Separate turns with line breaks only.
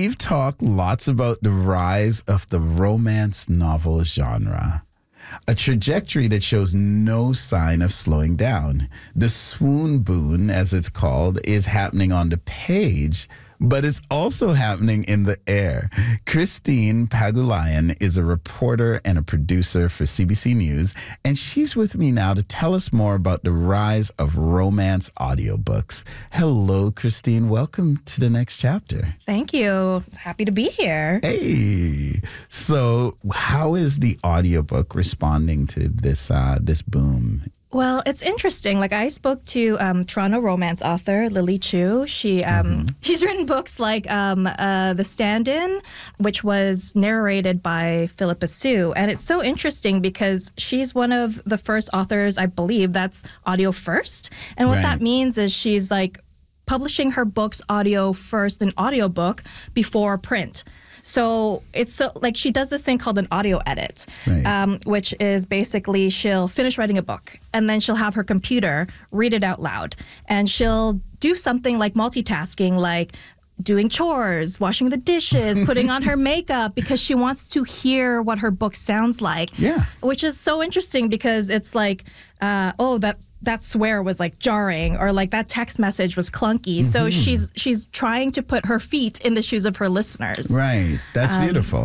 we've talked lots about the rise of the romance novel genre. A trajectory that shows no sign of slowing down. The swoon boon, as it's called, is happening on the page, but it's also happening in the air. Christine Pagulayan is a reporter and a producer for CBC News, and she's with me now to tell us more about the rise of romance audiobooks. Hello, Christine. Welcome to the next chapter.
Thank you. Happy to be here.
Hey. So how is the audiobook responding to this boom?
Well, it's interesting. Like, I spoke to Toronto romance author Lily Chu. She's written books like The Stand-In, which was narrated by Philippa Sue. And it's so interesting because she's one of the first authors, I believe, that's audio first. And what that means is she's like publishing her books audio first in audiobook before print. So it's so like she does this thing called an audio edit, which is basically she'll finish writing a book and then she'll have her computer read it out loud. And she'll do something like multitasking, like doing chores, washing the dishes, putting on her makeup because she wants to hear what her book sounds like. Yeah. Which is so interesting because it's like, that swear was like jarring, or like that text message was clunky. So she's trying to put her feet in the shoes of her listeners.
Right. That's beautiful.